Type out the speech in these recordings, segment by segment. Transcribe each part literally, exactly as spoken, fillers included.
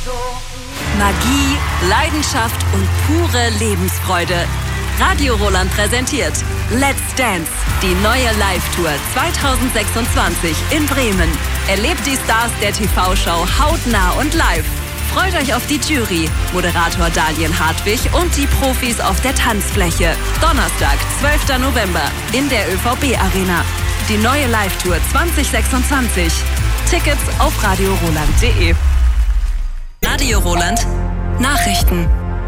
Magie, Leidenschaft und pure Lebensfreude. Radio Roland präsentiert Let's Dance, die neue Live-Tour zwanzig sechsundzwanzig in Bremen. Erlebt die Stars der T V-Show hautnah und live. Freut euch auf die Jury, Moderator Dalian Hartwig und die Profis auf der Tanzfläche. Donnerstag, zwölfter November in der ÖVB-Arena. Die neue Live-Tour zwanzig sechsundzwanzig. Tickets auf radio roland punkt de. Radio Roland Nachrichten.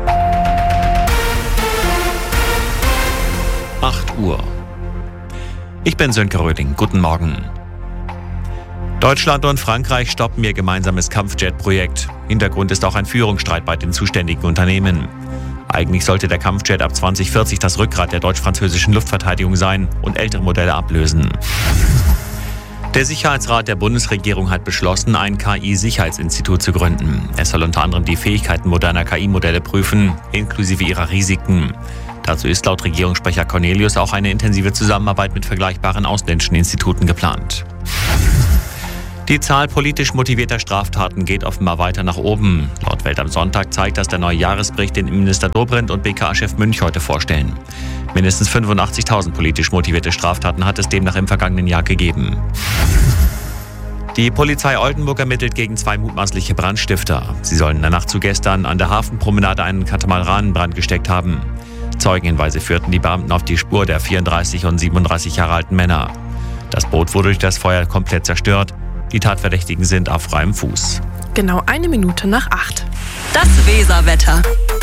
acht Uhr. Ich bin Sönke Röding. Guten Morgen. Deutschland und Frankreich stoppen ihr gemeinsames Kampfjet-Projekt. Hintergrund ist auch ein Führungsstreit bei den zuständigen Unternehmen. Eigentlich sollte der Kampfjet ab zwanzig vierzig das Rückgrat der deutsch-französischen Luftverteidigung sein und ältere Modelle ablösen. Der Sicherheitsrat der Bundesregierung hat beschlossen, ein K I-Sicherheitsinstitut zu gründen. Es soll unter anderem die Fähigkeiten moderner K I-Modelle prüfen, inklusive ihrer Risiken. Dazu ist laut Regierungssprecher Cornelius auch eine intensive Zusammenarbeit mit vergleichbaren ausländischen Instituten geplant. Die Zahl politisch motivierter Straftaten geht offenbar weiter nach oben. Laut Welt am Sonntag zeigt das der neue Jahresbericht, den Innenminister Dobrindt und B K A-Chef Münch heute vorstellen. Mindestens fünfundachtzigtausend politisch motivierte Straftaten hat es demnach im vergangenen Jahr gegeben. Die Polizei Oldenburg ermittelt gegen zwei mutmaßliche Brandstifter. Sie sollen in der Nacht zu gestern an der Hafenpromenade einen Katamaran in Brand gesteckt haben. Zeugenhinweise führten die Beamten auf die Spur der vierunddreißig und siebenunddreißig Jahre alten Männer. Das Boot wurde durch das Feuer komplett zerstört. Die Tatverdächtigen sind auf freiem Fuß. Genau eine Minute nach acht. Das Weserwetter.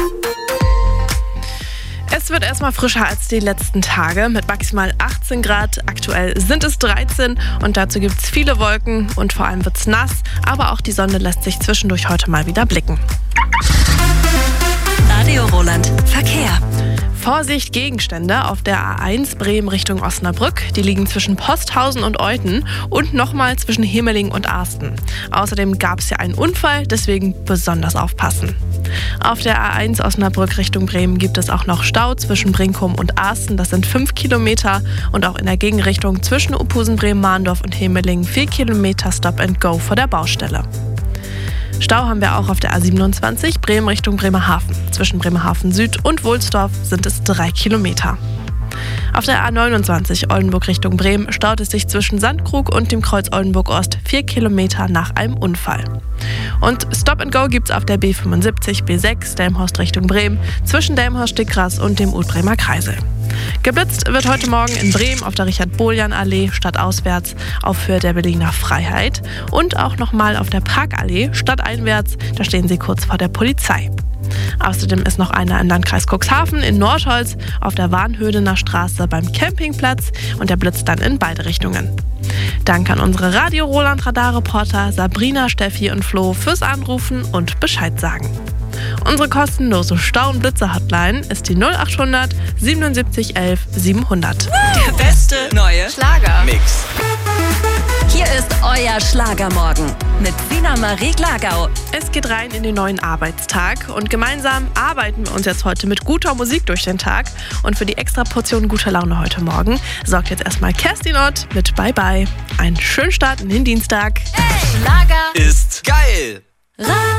Es wird erstmal frischer als die letzten Tage mit maximal achtzehn Grad. Aktuell sind es dreizehn und dazu gibt es viele Wolken und vor allem wird es nass. Aber auch die Sonne lässt sich zwischendurch heute mal wieder blicken. Radio Roland Verkehr. Vorsicht, Gegenstände auf der A eins Bremen Richtung Osnabrück. Die liegen zwischen Posthausen und Euthen und nochmal zwischen Hemeling und Arsten. Außerdem gab es ja einen Unfall, deswegen besonders aufpassen. Auf der A eins Osnabrück Richtung Bremen gibt es auch noch Stau zwischen Brinkum und Arsten. Das sind fünf Kilometer. Und auch in der Gegenrichtung zwischen Uphusen, Bremen-Mahndorf und Hemeling vier Kilometer Stop and Go vor der Baustelle. Stau haben wir auch auf der A siebenundzwanzig Bremen Richtung Bremerhaven. Zwischen Bremerhaven Süd und Wohlsdorf sind es drei Kilometer. Auf der A neunundzwanzig Oldenburg Richtung Bremen staut es sich zwischen Sandkrug und dem Kreuz Oldenburg Ost vier Kilometer nach einem Unfall. Und Stop and Go gibt's auf der B fünfundsiebzig B sechs Delmhorst Richtung Bremen zwischen Delmhorst-Stickgras und dem Ulbremer Kreisel. Geblitzt wird heute Morgen in Bremen auf der Richard-Bohljan-Allee stadtauswärts auf Höhe der Berliner Freiheit und auch nochmal auf der Parkallee stadteinwärts, da stehen sie kurz vor der Polizei. Außerdem ist noch einer im Landkreis Cuxhaven in Nordholz auf der Warnhödener Straße beim Campingplatz und der blitzt dann in beide Richtungen. Danke an unsere Radio Roland Radarreporter Sabrina, Steffi und Flo fürs Anrufen und Bescheid sagen. Unsere kostenlose Stau- und Blitzer-Hotline ist die null achthundert siebenundsiebzig elf siebenhundert. Der beste neue Schlager-Mix. Hier ist euer Schlagermorgen mit Sina Marie Glagau. Es geht rein in den neuen Arbeitstag und gemeinsam arbeiten wir uns jetzt heute mit guter Musik durch den Tag. Und für die extra Portion guter Laune heute Morgen sorgt jetzt erstmal Kerstin Ott mit Bye Bye. Einen schönen Start in den Dienstag. Hey, Schlager Ist geil. Radio